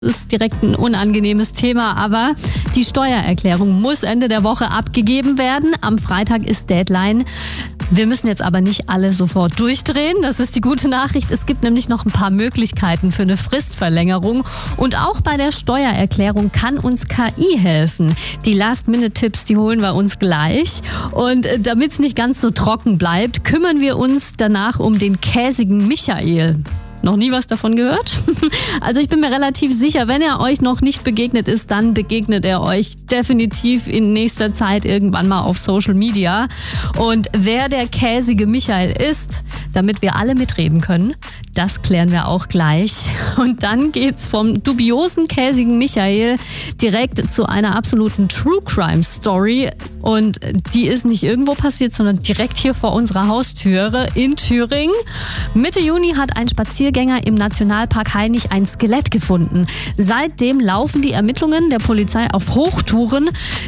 ist direkt ein unangenehmes Thema, aber die Steuererklärung muss Ende der Woche abgegeben werden. Am Freitag ist Deadline. Wir müssen jetzt aber nicht alle sofort durchdrehen. Das ist die gute Nachricht. Es gibt nämlich noch ein paar Möglichkeiten für eine Fristverlängerung. Und auch bei der Steuererklärung kann uns KI helfen. Die Last-Minute-Tipps, die holen wir uns gleich. Und damit es nicht ganz so trocken bleibt, kümmern wir uns danach um den käsigen Michael. Noch nie was davon gehört? Also ich bin mir relativ sicher, wenn er euch noch nicht begegnet ist, dann begegnet er euch definitiv in nächster Zeit irgendwann mal auf Social Media. Und wer der käsige Michael ist, damit wir alle mitreden können, das klären wir auch gleich. Und dann geht's vom dubiosen käsigen Michael direkt zu einer absoluten True Crime Story. Und die ist nicht irgendwo passiert, sondern direkt hier vor unserer Haustüre in Thüringen. Mitte Juni hat ein Spaziergänger im Nationalpark Hainich ein Skelett gefunden. Seitdem laufen die Ermittlungen der Polizei auf Hochtouren.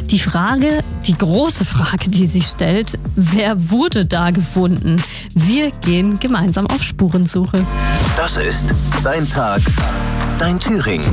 Die große Frage, die sich stellt, wer wurde da gefunden? Wir gehen gemeinsam auf Spurensuche. Das ist dein Tag, dein Thüringen.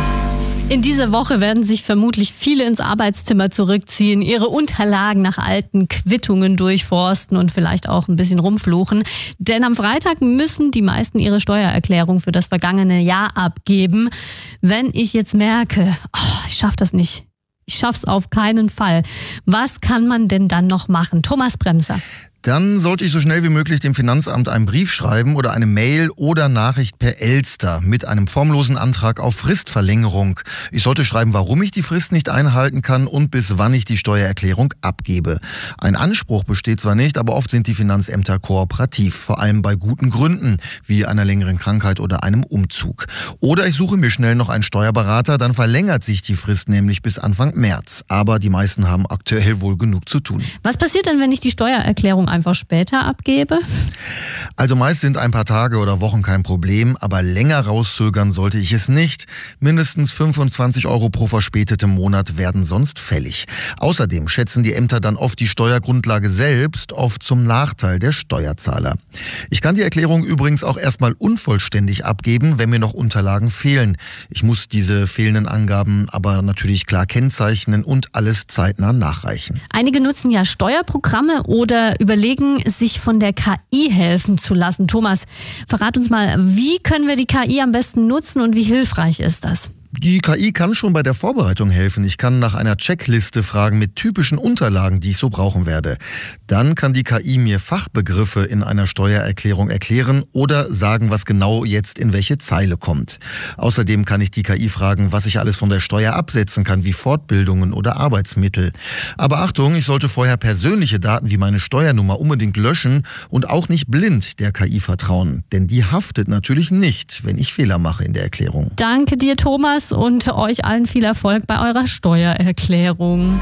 In dieser Woche werden sich vermutlich viele ins Arbeitszimmer zurückziehen, ihre Unterlagen nach alten Quittungen durchforsten und vielleicht auch ein bisschen rumfluchen. Denn am Freitag müssen die meisten ihre Steuererklärung für das vergangene Jahr abgeben. Wenn ich jetzt merke, ich schaffe das nicht, ich schaff's auf keinen Fall, was kann man denn dann noch machen? Thomas Bremser. Dann sollte ich so schnell wie möglich dem Finanzamt einen Brief schreiben oder eine Mail oder Nachricht per Elster mit einem formlosen Antrag auf Fristverlängerung. Ich sollte schreiben, warum ich die Frist nicht einhalten kann und bis wann ich die Steuererklärung abgebe. Ein Anspruch besteht zwar nicht, aber oft sind die Finanzämter kooperativ, vor allem bei guten Gründen, wie einer längeren Krankheit oder einem Umzug. Oder ich suche mir schnell noch einen Steuerberater, dann verlängert sich die Frist nämlich bis Anfang März. Aber die meisten haben aktuell wohl genug zu tun. Was passiert denn, wenn ich die Steuererklärung einfach später abgebe? Also meist sind ein paar Tage oder Wochen kein Problem, aber länger rauszögern sollte ich es nicht. Mindestens 25 € pro verspätetem Monat werden sonst fällig. Außerdem schätzen die Ämter dann oft die Steuergrundlage selbst, oft zum Nachteil der Steuerzahler. Ich kann die Erklärung übrigens auch erstmal unvollständig abgeben, wenn mir noch Unterlagen fehlen. Ich muss diese fehlenden Angaben aber natürlich klar kennzeichnen und alles zeitnah nachreichen. Einige nutzen ja Steuerprogramme oder überlegen, sich von der KI helfen zu lassen. Thomas, verrat uns mal, wie können wir die KI am besten nutzen und wie hilfreich ist das? Die KI kann schon bei der Vorbereitung helfen. Ich kann nach einer Checkliste fragen mit typischen Unterlagen, die ich so brauchen werde. Dann kann die KI mir Fachbegriffe in einer Steuererklärung erklären oder sagen, was genau jetzt in welche Zeile kommt. Außerdem kann ich die KI fragen, was ich alles von der Steuer absetzen kann, wie Fortbildungen oder Arbeitsmittel. Aber Achtung, ich sollte vorher persönliche Daten wie meine Steuernummer unbedingt löschen und auch nicht blind der KI vertrauen. Denn die haftet natürlich nicht, wenn ich Fehler mache in der Erklärung. Danke dir, Thomas. Und euch allen viel Erfolg bei eurer Steuererklärung.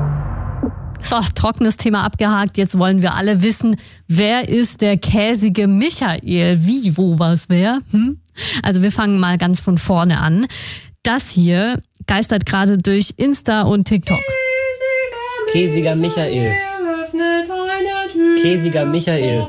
So, trockenes Thema abgehakt. Jetzt wollen wir alle wissen, wer ist der käsige Michael? Wie, wo, was, wer? Also wir fangen mal ganz von vorne an. Das hier geistert gerade durch Insta und TikTok. Käsiger Michael. Käsiger Michael.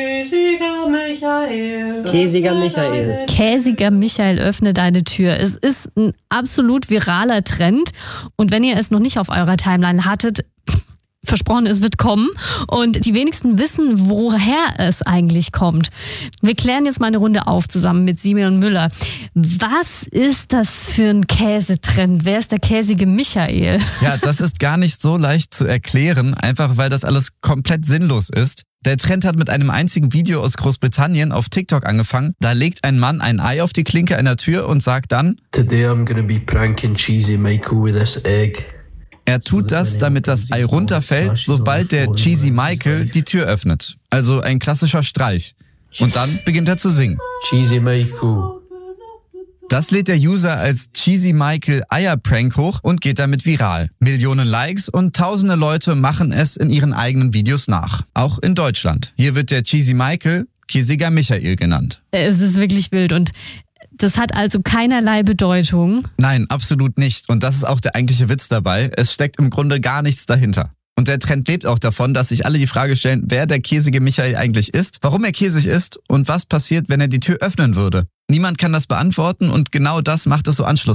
Käsiger Michael. Käsiger Michael, öffne deine Tür. Es ist ein absolut viraler Trend. Und wenn ihr es noch nicht auf eurer Timeline hattet, versprochen, es wird kommen. Und die wenigsten wissen, woher es eigentlich kommt. Wir klären jetzt mal eine Runde auf zusammen mit Simeon Müller. Was ist das für ein Käsetrend? Wer ist der käsige Michael? Ja, das ist gar nicht so leicht zu erklären, einfach weil das alles komplett sinnlos ist. Der Trend hat mit einem einzigen Video aus Großbritannien auf TikTok angefangen. Da legt ein Mann ein Ei auf die Klinke einer Tür und sagt dann: Today I'm gonna be pranking Cheesy Michael with this egg. Er tut das, damit das Ei runterfällt, sobald der Cheesy Michael die Tür öffnet. Also ein klassischer Streich. Und dann beginnt er zu singen. Cheesy Michael. Das lädt der User als Cheesy Michael Eier-Prank hoch und geht damit viral. Millionen Likes und tausende Leute machen es in ihren eigenen Videos nach. Auch in Deutschland. Hier wird der Cheesy Michael Käsiger Michael genannt. Es ist wirklich wild und das hat also keinerlei Bedeutung. Nein, absolut nicht. Und das ist auch der eigentliche Witz dabei. Es steckt im Grunde gar nichts dahinter. Und der Trend lebt auch davon, dass sich alle die Frage stellen, wer der käsige Michael eigentlich ist, warum er käsig ist und was passiert, wenn er die Tür öffnen würde. Niemand kann das beantworten und genau das macht es so anschlussfähig.